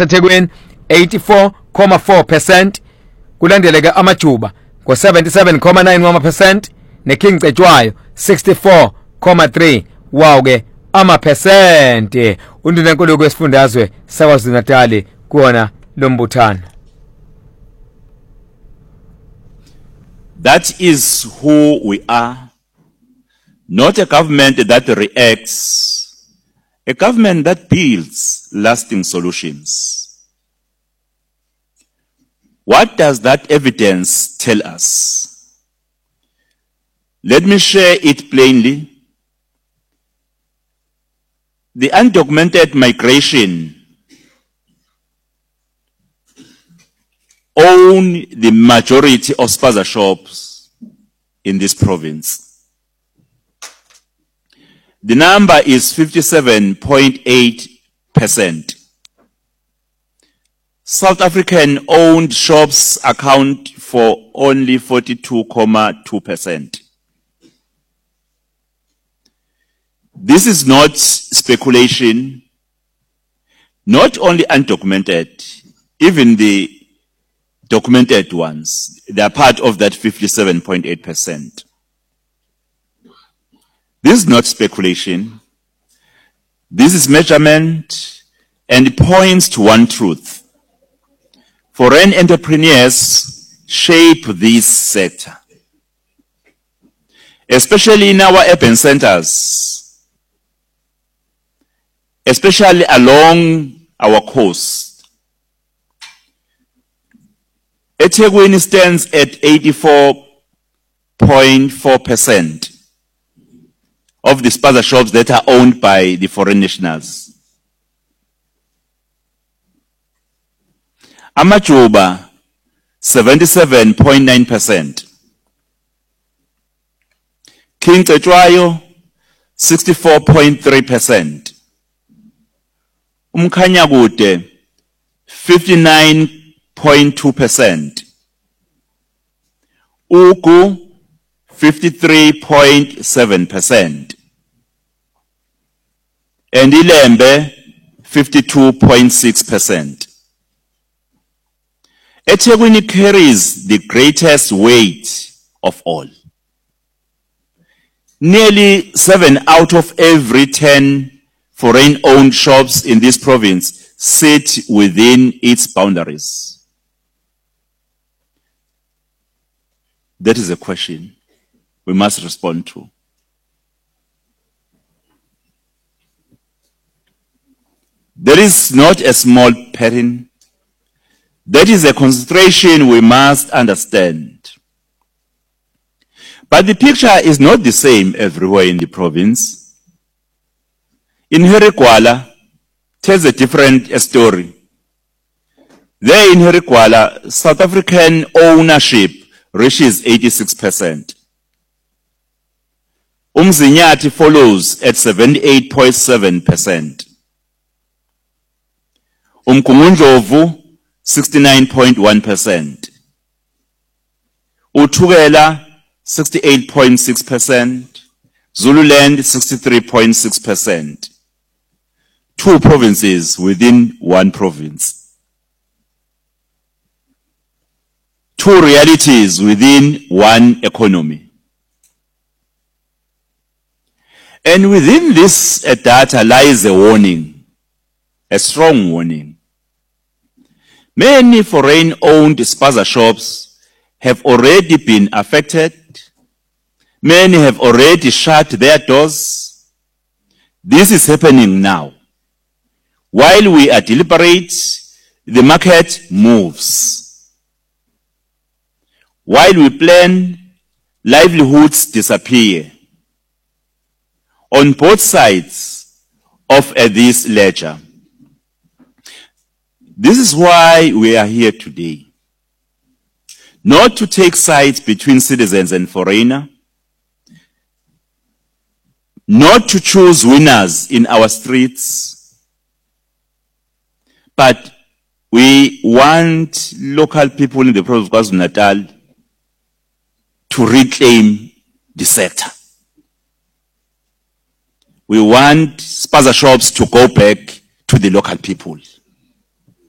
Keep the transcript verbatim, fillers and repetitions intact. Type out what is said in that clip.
saseThekwini eighty-four point four percent, kulandeleke amajuba ngo seventy-seven point nine wama percent neKing Cetshwayo sixty-four point three wawo ke ama percent. Undunankulu kwesifundazwe saKwaZulu-Natal kuona lombuthano. That is who we are, not a government that reacts, a government that builds lasting solutions. What does that evidence tell us? Let me share it plainly. The undocumented migration own the majority of spaza shops in this province. The number is fifty-seven point eight percent. South African owned shops account for only forty-two point two percent. This is not speculation, not only undocumented, even the documented ones, they are part of that fifty-seven point eight percent. This is not speculation. This is measurement and points to one truth. Foreign entrepreneurs shape this sector, especially in our urban centers, especially along our coast. eThekwini stands at eighty-four point four percent of the spaza shops that are owned by the foreign nationals. Amajuba, seventy-seven point nine percent. King Cetshwayo, sixty-four point three percent. Umkhanyakude, fifty-nine point two percent. Ugu, fifty-three point seven percent. And Ilembe, fifty-two point six percent. eThekwini carries the greatest weight of all. Nearly seven out of every ten foreign-owned shops in this province sit within its boundaries. That is a question we must respond to. There is not a small pattern. That is a concentration we must understand. But the picture is not the same everywhere in the province. In Herigwala, tells a different story. There in Herigwala, South African ownership reaches eighty-six percent. Umzinyathi follows at seventy-eight point seven percent. Umgungundlovu, sixty-nine point one percent. uThukela, sixty-eight point six percent. Zululand, sixty-three point six percent. Two provinces within one province. Two realities within one economy. And within this uh, data lies a warning, a strong warning. Many foreign-owned spaza shops have already been affected. Many have already shut their doors. This is happening now. While we are deliberate, the market moves. While we plan, livelihoods disappear. On both sides of uh, this ledger. This is why we are here today. Not to take sides between citizens and foreigner. Not to choose winners in our streets. But we want local people in the province of KwaZulu-Natal to reclaim the sector. We want spaza shops to go back to the local people.